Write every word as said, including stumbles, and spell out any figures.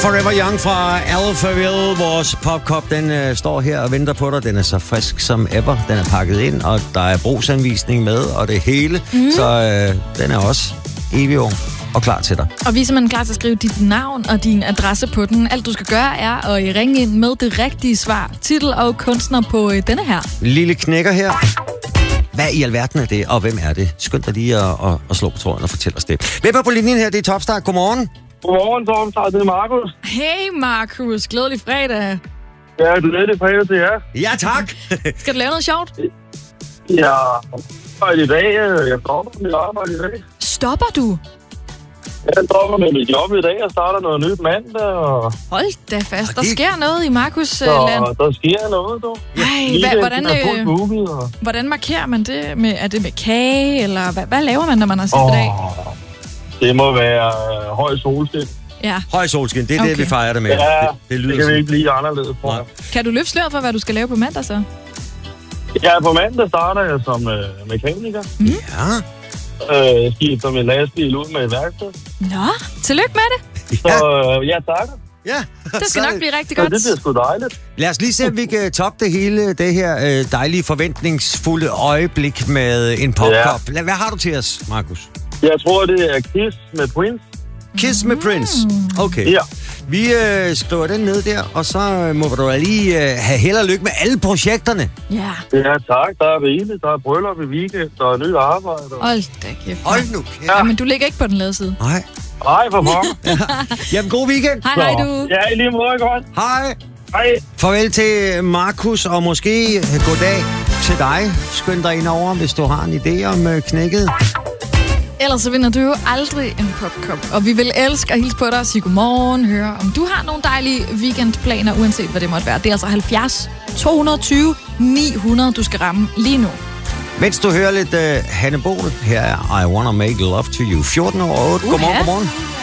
Forever Young fra Alphaville. Vores popkop, den øh, står her og venter på dig. Den er så frisk som ever. Den er pakket ind, og der er brugsanvisning med, og det hele. Mm. Så øh, den er også evig ung og klar til dig. Og vi er simpelthen klar til at skrive dit navn og din adresse på den. Alt du skal gøre er at ringe ind med det rigtige svar. Titel og kunstner på øh, denne her. Lille knækker her. Hvad i alverden er det, og hvem er det? Skynd dig lige at, at, at slå på tråden og fortælle os det. Hvem er på linjen her? Det er Topstart. Godmorgen. Godmorgen, Topstart. Det er Markus. Hey Markus, glædelig fredag. Ja, glædelig fredag til jer. Ja, tak. Skal du lave noget sjovt? Ja, og i dag, jeg stopper mit arbejde i dag. Stopper du? Jeg stopper med mit job i dag og starter noget nyt mandag. Og... Hold da fast. Der sker noget i Markus Så, land. der sker noget, du. Ej, hvad, hvordan, øh, booket, og... hvordan markerer man det? Med, er det med kage, eller hvad, hvad laver man, når man har sidste oh, dag? Det må være øh, høj solskin. Ja. Høj solskin, det er okay. Det, vi fejrer det med. Ja, det, det, lyder det kan sådan. vi ikke blive anderledes på. Kan du løfte sløret for, hvad du skal lave på mandag så? Ja, på mandag starter jeg som øh, mekaniker. Mm. Ja. Øh, skifter min lastbil ud med et værksted. Nå, tillykke med det. Så øh, ja, tak. Ja. Det skal nok blive rigtig godt. Ja, det bliver sgu dejligt. Lad os lige se, om vi kan toppe det hele, det her øh, dejlige, forventningsfulde øjeblik med en popkop. Ja. Hvad har du til os, Markus? Jeg tror, det er Kiss med Prince. Kiss med Prince. Okay. Ja. Vi øh, skriver den ned der, og så øh, må du lige øh, have held og lykke med alle projekterne. Ja. Ja, tak. Der er rigeligt. Der er bryllup i weekend, der er nyt arbejde. Hold da kæft. Hold nu kæft. Ja, men du ligger ikke på den lade side. Nej. Hej, for pokker. Ja. Jamen, god weekend. Hej, hej du. Ja, i lige måde godt. Hej. Hej. Farvel til Markus, og måske goddag til dig. Skynd dig ind over, hvis du har en idé om øh, knækket. Ellers så vinder du jo aldrig en popkop. Og vi vil elske at hilse på dig og sige godmorgen, høre om du har nogle dejlige weekendplaner, uanset hvad det måtte være. Det er altså halvfjerds to hundrede og tyve ni hundrede, du skal ramme lige nu. Mens du hører lidt uh, Hanne Bol, her er I Wanna Make Love to You. fjorten over otte. Godmorgen, Uh-huh. godmorgen.